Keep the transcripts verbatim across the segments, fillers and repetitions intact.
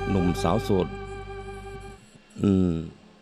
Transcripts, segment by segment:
หนุ่มสาวโสดอืม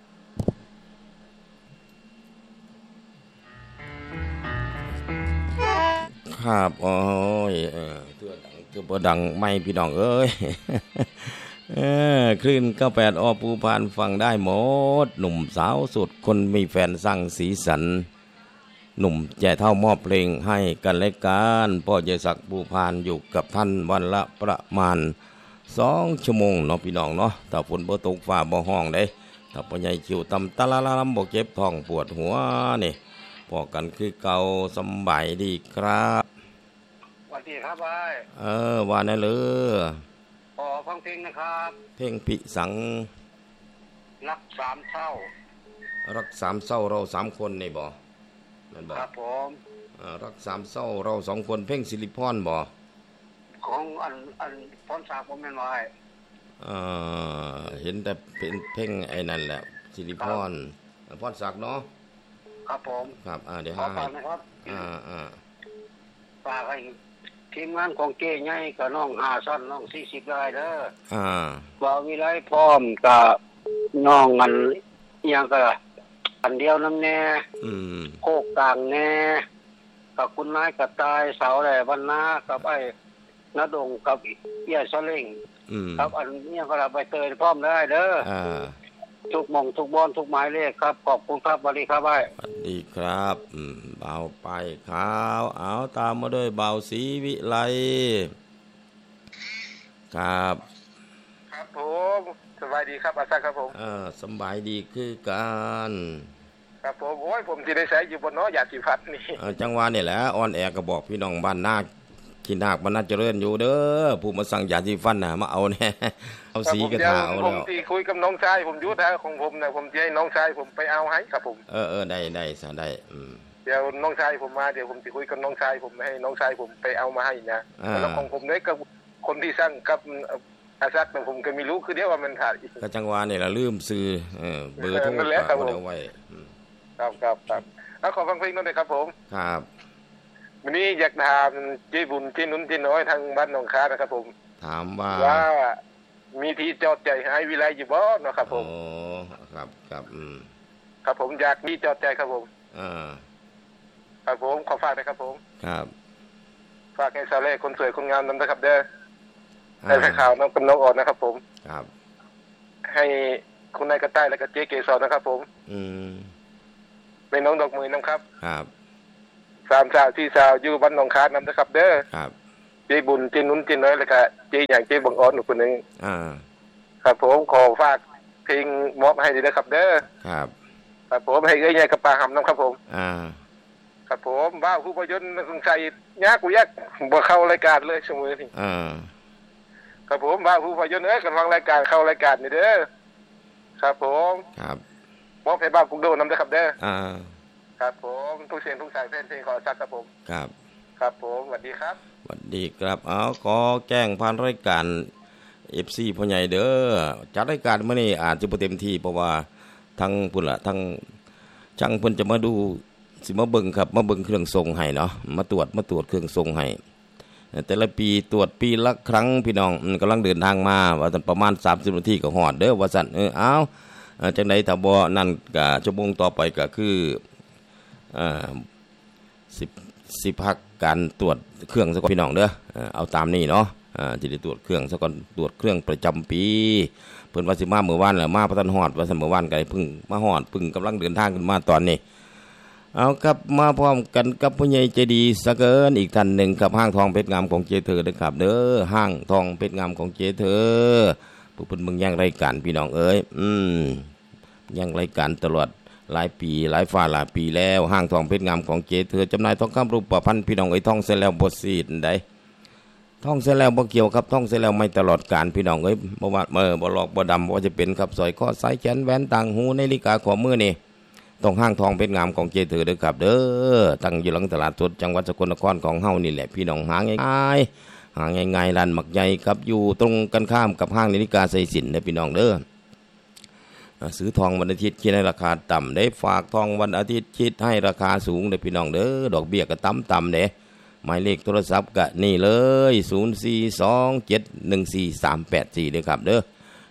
ครับโอ้ยเออเทื่อดังเทื่อบ่ดังไม่พี่น้องเอ้ยเออคลื่นเก้าสิบแปดอภูพานฟังได้หมดหนุ่มสาวโสดคนมีแฟนสร้างสีสันหนุ่มแก่เท่ามอบเพลงให้กันและกันพ่อเจศักดิ์ภูพานอยู่กับท่านวันละประมาณสองชั่วโมงเนาะพี่น้องเนาะถ้าฝนบ่ตกฟ้าบ่ห้องได้ถ้าพ่อใหญ่คิวตำตะละละลำบ่เจ็บท้องปวดหัวนี่พอกันคือเก่าสบายดีครับสวัสดีครับไอ้เออว่าแน่เลยขอฟังเพลงนะครับเพลงพิสังรักสามเศร้ารักสามเศร้าเราสามคนนี่บ่นั่นบ่ครับผมรักสามเศร้าเราสองคนเพลงสิริพรบ่ของอันอันพรศักดิ์ผมแม่นว่าเออเห็นแต่เป็นเพลงไอ้นั่นแหละสิริพรพรศักดิ์เนาะครับผมครับอ่าเดี๋ยวขอฝากนะครับอ่าอ่าฝากให้ทีมงานของเก้ใหญ่กับน้องห้าซ้อนน้องสี่สิบได้เด้ออ่าบ่มีไรพร้อมกับน้องอันอีหยังก็อันเดียวน้ำแน่อืมโคกกลางแน่กับคุณนายกระต่ายเสาแหล่บรรณากับไอ้ณดงกับเอี้ยซะเล่งครับอันนี้ก็รับใบเตยพร้อมได้เด้ออ่าทุกหม่องทุกบอนทุกหมายเลขครับขอบคุณครับสวัสดีครับไอ้สวัสดีครับอืมเบาไปขาวเอาตามมาด้วยเบาศรีวิไลครับครับผมสบายดีครับอาจารย์ครับผมเออสบายดีคือกันครับผมโอ้ยผมสิได้ใช้อยู่บนเนาะยาสีฟันนี่เออจังหวะนี่แหละออนแอร์ก็บอกพี่น้องบ้านนากินนาคบ้านนาเจริญอยู่เด้อผู้มาสั่งยาสีฟันน่ะมาเอาแน่เอาสีกระทาเอาแล้วผมที่คุยกับน้องชายผมอยู่แท้ของผมน่ะผมสิให้น้องชายผมไปเอาให้ครับผมเออๆได้ๆซะได้อืมเดี๋ยวน้องชายผมมาเดี๋ยวผมสิคุยกับน้องชายผมให้น้องชายผมไปเอามาให้นะแล้วของผมเนี่ยก็คนที่สั่งกับอาซักผมก็ไม่รู้คือเดี๋ยวว่ามันถ่ายก็จังหวะนี่ล่ะลืมซื้อเออเบอร์โทรฝากเอาไว้ครับครับครับแล้วขอฟังเพลงนั้นหน่อยครับผมครับวันนี้อยากถามเจ๊บุญเจ๊นุ่นเจ๊น้อยทางบ้านหนองคานะครับผมถามว่าว่ามีที่จอดใจให้วิไลอยู่บ่เนาะครับผมโอ้ครับครับอืมครับผมอยากมีจอดใจครับผมอ่าครับผมขอฝากนะครับผมครับฝากให้สาวเล่คนสวยคนงามนำนะครับเด้อให้แฟนข่าวน้องกับน้องอ่อนนะครับผมครับให้คุณนายกระต่ายและก็เจ๊เกศรนะครับผมอืมเป็นน้องดอกมือน้ำครับครับสามสาวที่สาวอยู่บ้านหนองคานำนะครับเด้อครับเจ๊บุญเจ๊นุ่นเจ๊น้อยแล้วก็เจ๊อย่างเจ๊บังอ่อนอีกคนนึงอ่าครับผมขอฝากเพลงมอบให้ดีนะครับเด้อครับครับผมให้เอ้ยใหญ่กับปลาหำน้ำครับผมอ่าครับผมบ้าผู้ประยุทธ์สงสัยยากกูยากบ่เข้ารายการเลยชั่วโมงนี้อ่าครับผมบ้าผู้ประยุทธ์เอ้ยกำลังรายการเข้ารายการนี่เด้อครับผมครับมอบให้บ้ากุ๊กโดนำนะครับเด้ออ่าครับผมทุกเสียงทุกสายเพลงเพลงขอซักครับผมครับครับผมสวัสดีครับสวัสดีครับเอาขอแจ้งผ่านรายการ เอฟ ซี พ่อใหญ่เด้อจัดรายการมื้อนี้อาจจะบ่เต็มที่เพราะว่าทั้งพุ่นล่ะทั้งช่างเพิ่นจะมาดูสิมาเบิ่งครับมาเบิ่งเครื่องทรงให้เนาะมาตรวจมาตรวจเครื่องทรงให้แต่ละปีตรวจปีละครั้งพี่น้องกำลังเดินทางมาว่าซั่นประมาณสามสิบนาทีก็ฮอดเด้อว่าซั่นเออเอาจังได๋ถ้าบ่นั่นก็ชั่วโมงต่อไปก็คืออ่าสิบสิพักการตรวจเครื่องซะก่อนพี่น้องเด้อเอาตามนี้เนาะอ่าสิได้ตรวจเครื่องซะก่อนตรวจเครื่องประจำปีเพิ่นว่าสิมาเมื่อวานแหละมาบ่ทันฮอดว่าซั่นเมื่อวานก็เพิ่งมาฮอดเพิ่งกำลังเดินทางขึ้นมาตอนนี้เอาครับมาพร้อมกันกับผู้ใหญ่ใจดีซะเกินอีกท่านหนึ่งครับห้างทองเพชรงามของเจเธอเด้อครับเด้อห้างทองเพชรงามของเจเธอผู้เพิ่นเบิ่งอย่างรายการพี่น้องเอ้ยอืมอย่างรายการตลอดหลายปีหลายฟ้าหลายปีแล้วห้างทองเพชรงามของเจเธอจำหน่ายทองคำรูปพรรณพี่น้องเอ้ยทองเสร็จแล้วบ่ซีดได้ทองเสร็จแล้วบ่เกี่ยวครับทองเสร็จแล้วไม่ตลอดกาลพี่น้องเอ้ยบ่ว่าเออบ่หลอกบ่ดำบ่ว่าจะเป็นครับสร้อยคอสายแขนแหวนต่างหูนาฬิกาข้อมือนี่ต้องห้างทองเพชรงามของเจเธอเด้อครับเด้อตั้งอยู่หลังตลาดสดจังหวัดสกลนครของเฮานี่แหละพี่น้องหาง่ายๆหาง่ายๆร้านหมักใหญ่ครับอยู่ตรงกันข้ามกับห้างนาฬิกาไสสินเด้อพี่น้องเด้อซื้อทองวันอาทิตย์คิดให้ราคาต่ำได้ฝากทองวันอาทิตย์คิดให้ราคาสูงเด้อพี่น้องเด้อดอกเบี้ยก็ต่ำต่ำเด้หมายเลขโทรศัพท์ก็นี่เลยศูนย์ สี่ สอง เจ็ด หนึ่ง สี่ สาม แปด สี่เด้อครับเด้อ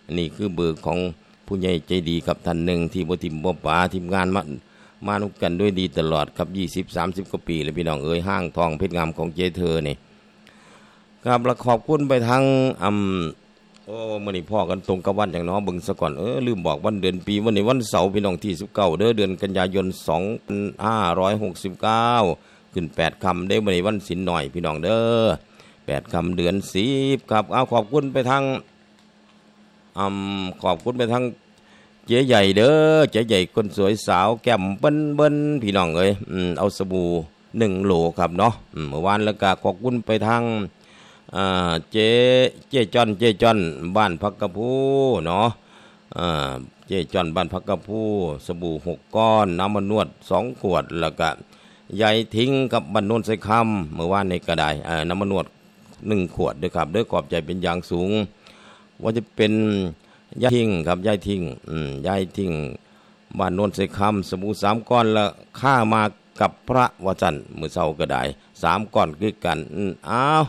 นี่คือเบอร์ของผู้ใหญ่ใจดีกับท่านหนึ่งที่บ่ทิมบ่ป๋าทีมงานมามานุกันด้วยดีตลอดครับยี่สิบ สามสิบกว่าปีเลยพี่น้องเอ้ยห้างทองเพชรงามของเจเธอนี่ครับและขอบคุณไปทางอำโอ้มื้อนี้พ่อกันตรงกับวันจังเนาะเบิ่งซะก่อนเออลืมบอกวันเดือนปีวันนี้วันเสาร์พี่น้องที่สิบเก้าเด้อเดือนกันยายนสองพันห้าร้อยหกสิบเก้าขึ้นแปดค่ำได้มื้อนี้วันศีลหน่อยพี่น้องเด้อแปดค่ำเดือนสิบครับเอาขอบคุณไปทางอำขอบคุณไปทางเจ๊ใหญ่เด้อเจ๊ใหญ่คนสวยสาวแก้มเบิ้นๆพี่น้องเอ้ยอืมเอาสบู่หนึ่งโหลครับเนาะอืมเมื่อวานแล้วก็ขอบคุณไปทางอ่าเจ๊เจ๊จ้อนเจ๊จ้อนบ้านพักกระพูเนาะอ่าเจ๊จ้อนบ้านพักกระพูสบู่หกก้อนน้ำมันนวดสองขวดแล้วก็ยายทิ้งกับบ้านโนนไสคำเมื่อวานนี้ก็ได้อ่าน้ำมันนวดหนึ่งขวดด้วยครับด้วยขอบใจเป็นอย่างสูงว่าจะเป็นยายทิ้งครับยายทิ้งอืมยายทิ้งบ้านโนนไสคำสบู่สามก้อนแล้วค่ามากับพระวจันทร์มื้อเช้าก็ได้สามก้อนคือกันอืมอ้าว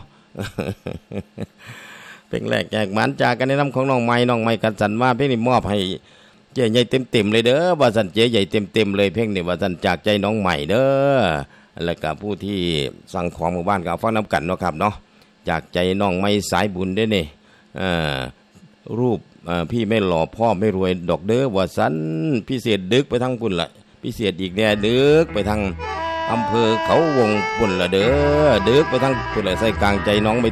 เพลงแรกแจกหมันจากกันในน้ำของน้องไม้น้องไม้กันสันมาเพลงนี้มอบให้เจ๊ใหญ่เต็มๆเลยเด้อว่าสันเจ๊ใหญ่เต็มๆเลยเพลงนี้ว่าสันจากใจน้องใหม่เด้อแล้วก็ผู้ที่สั่งของหมู่บ้านก็ฟังน้ำกันเนาะครับเนาะจากใจน้องไม้สายบุญเด้อนี่เอ่อรูปเอ่อพี่ไม่หล่อพ่อไม่รวยดอกเด้อว่าสันพิเศษดึกไปทางพุ่นละพิเศษอีกแน่ดึกไปทางอำเภอเขาวงปุ่นละเด้อดึกไปทางปุ่นละใส่กลางใจน้องไม่